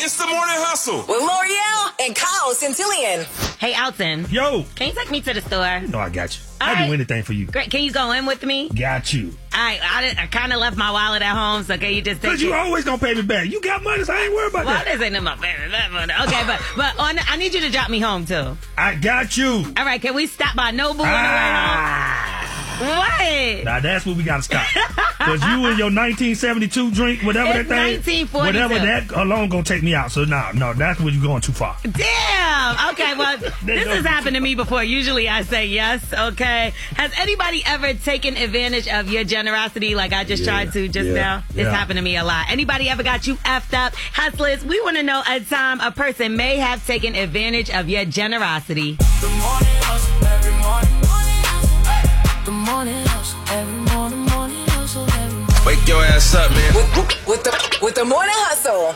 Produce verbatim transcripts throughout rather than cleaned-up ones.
It's the Morning Hustle with L'Oreal and Kyle Centillion. Hey, Alton. Yo. Can you take me to the store? No, I got you. All I'll right. do anything for you. Great. Can you go in with me? Got you. All right. I, I kind of left my wallet at home, so can you just take Because you it? always going to pay me back. You got money, so I ain't worried about Well, that. this ain't in my favorite. Okay, but but on, I need you to drop me home, too. I got you. All right. Can we stop by Noble on the way Ah. home? What? Now, that's where we got to stop. Because you and your nineteen seventy-two drink, whatever It's that thing, nineteen forty-two. whatever that alone going to take me out. So, no, no, that's where you're going too far. Damn. Okay, well, this has happened to me before. Usually I say yes, okay? Has anybody ever taken advantage of your generosity like I just Yeah, tried to just yeah, now? It's yeah. happened to me a lot. Anybody ever got you effed up? Hustlers, we want to know a time a person may have taken advantage of your generosity. The morning hustle every morning. The morning hustle every morning. Morning hustle every morning. Wake your ass up, man. With, with, the, with the Morning Hustle.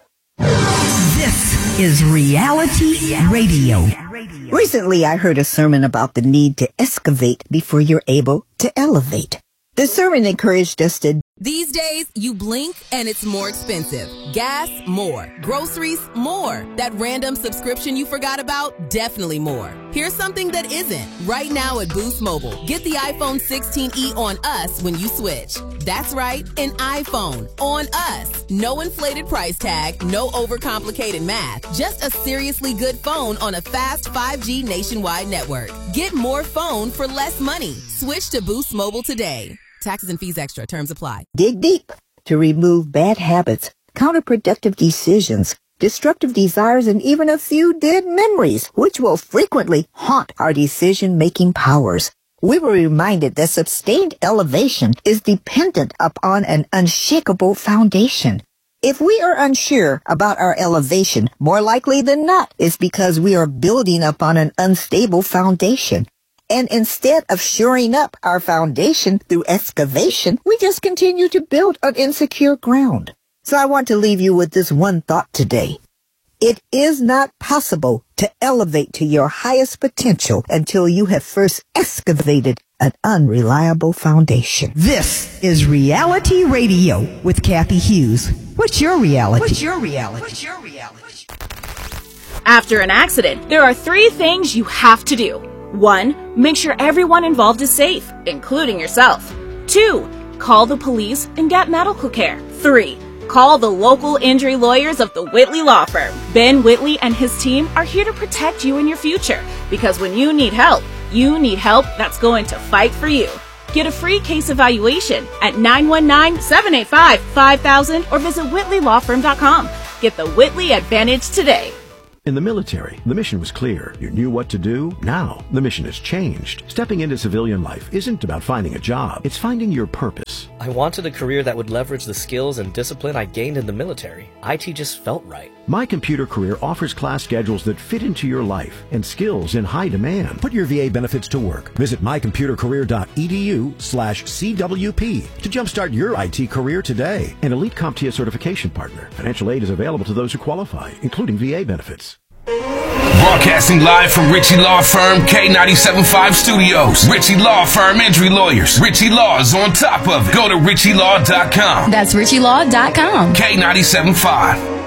This is Reality Radio. Recently, I heard a sermon about the need to excavate before you're able to elevate. The sermon encouraged us to These days, you blink and it's more expensive. Gas, more. Groceries, more. That random subscription you forgot about, definitely more. Here's something that isn't. Right now at Boost Mobile, get the iPhone sixteen e on us when you switch. That's right, an iPhone on us. No inflated price tag, no overcomplicated math. Just a seriously good phone on a fast five G nationwide network. Get more phone for less money. Switch to Boost Mobile today. Taxes and fees extra. Terms apply. dig deep to remove bad habits, counterproductive decisions, destructive desires, and even a few dead memories, which will frequently haunt our decision-making powers. We were reminded that sustained elevation is dependent upon an unshakable foundation. If we are unsure about our elevation, more likely than not, it's because we are building upon an unstable foundation. And instead of shoring up our foundation through excavation, we just continue to build on insecure ground. So I want to leave you with this one thought today. It is not possible to elevate to your highest potential until you have first excavated an unreliable foundation. This is Reality Radio with Kathy Hughes. What's your reality? What's your reality? What's your reality? After an accident, there are three things you have to do. One, make sure everyone involved is safe, including yourself. Two, call the police and get medical care. Three, call the local injury lawyers of the Whitley Law Firm. Ben Whitley and his team are here to protect you and your future, because when you need help, you need help that's going to fight for you. Get a free case evaluation at nine one nine, seven eight five, five thousand or visit whitley law firm dot com. Get the Whitley Advantage today. In the military, the mission was clear. You knew what to do. Now, the mission has changed. Stepping into civilian life isn't about finding a job. It's finding your purpose. I wanted a career that would leverage the skills and discipline I gained in the military. I T just felt right. My Computer Career offers class schedules that fit into your life and skills in high demand. Put your V A benefits to work. Visit my computer career dot e d u slash C W P to jumpstart your I T career today. An Elite CompTIA certification partner. Financial aid is available to those who qualify, including V A benefits. Broadcasting live from Ritchie Law Firm K ninety-seven point five Studios. Ritchie Law Firm Injury Lawyers. Ritchie Law is on top of it. Go to ritchie law dot com. That's ritchie law dot com. K ninety-seven point five.